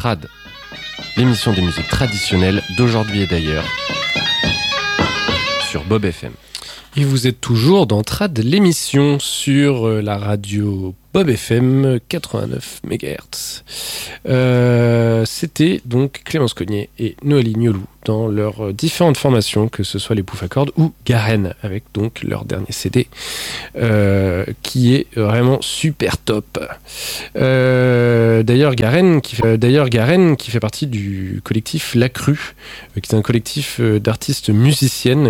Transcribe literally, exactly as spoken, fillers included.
Trad, l'émission des musiques traditionnelles d'aujourd'hui et d'ailleurs, sur Bob F M. Et vous êtes toujours dans Trad, l'émission sur la radio Bob F M quatre-vingt-neuf mégahertz. Euh, c'était donc Clémence Cognier et Noélie Niolou dans leurs différentes formations, que ce soit les Poufs à cordes ou Garen, avec donc leur dernier C D, euh, qui est vraiment super top. Euh, d'ailleurs, Garen, qui fait, d'ailleurs, Garen, qui fait partie du collectif La Crue, euh, qui est un collectif d'artistes musiciennes